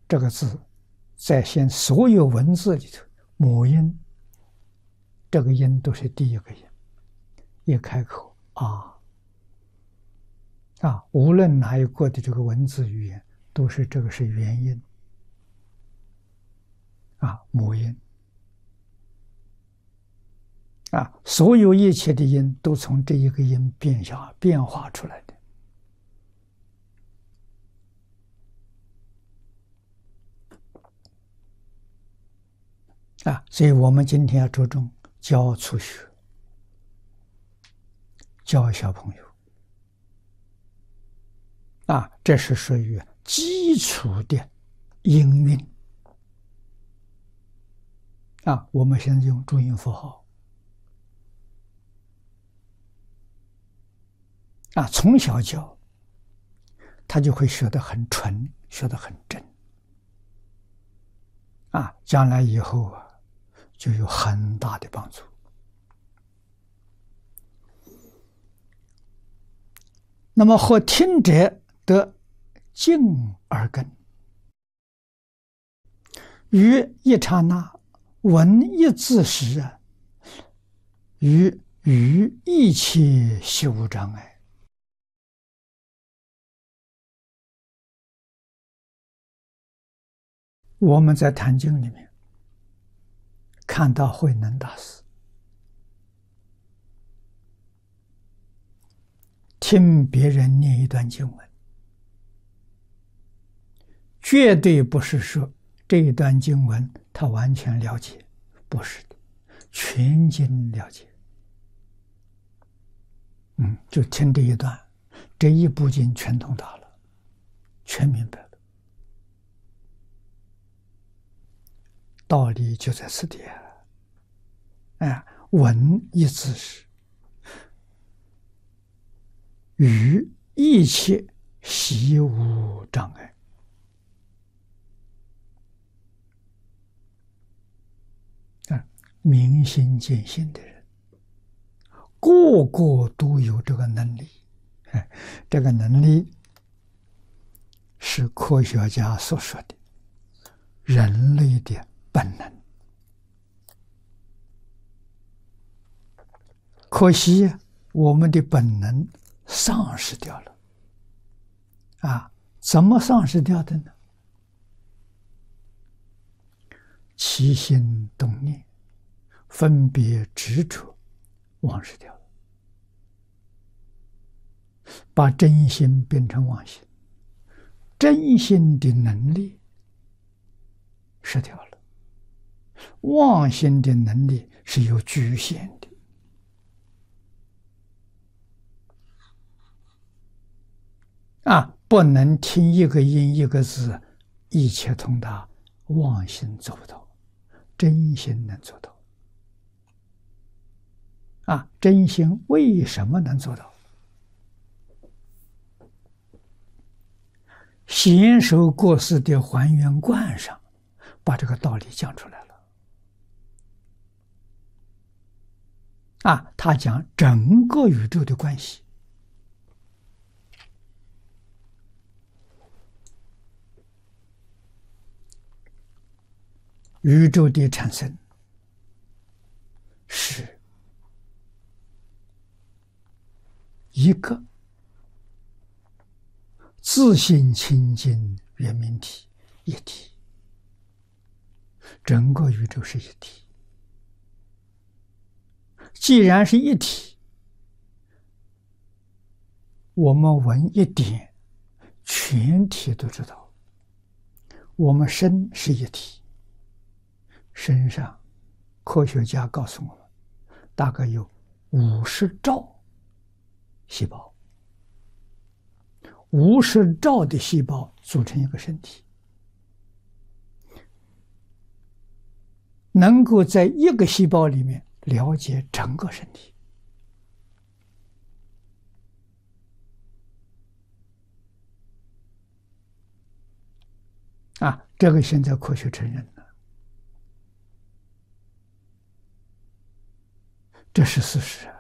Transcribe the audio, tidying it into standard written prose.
这个字，在现所有文字里头，母音这个音都是第一个音，一开口无论哪一国的这个文字语言，都是这个是元音母音所有一切的音都从这一个音变化出来的所以我们今天要着重教初学，教小朋友这是属于基础的音韵我们现在用注音符号从小教，他就会学得很纯，学得很真将来以后就有很大的帮助。那么和听者得静而根，于一刹那闻一字时于一切悉无障碍。我们在《坛经》里面看到慧能大师听别人念一段经文，绝对不是说这一段经文他完全了解，不是的，全经了解。就听这一段，这一部经全通达了，全明白了。道理就在此地闻一字时，于一切悉无障碍。明心见性的人，个个都有这个能力。这个能力是科学家所说的人类的本能。可惜我们的本能丧失掉了怎么丧失掉的呢？起心动念，分别执着，忘失掉了，把真心变成妄心，真心的能力失掉了，妄心的能力是有局限的。不能听一个音一个字一切通达，妄心做不到，真心能做到。真心为什么能做到？贤首过世的还原观上把这个道理讲出来了。他讲整个宇宙的关系。宇宙的产生是一个自性清净圆明体，一体。整个宇宙是一体。既然是一体，我们闻一点，全体都知道。我们身是一体，身上科学家告诉我们，大概有50兆细胞，50兆的细胞组成一个身体，能够在一个细胞里面了解整个身体。这个现在科学承认了，这是事实。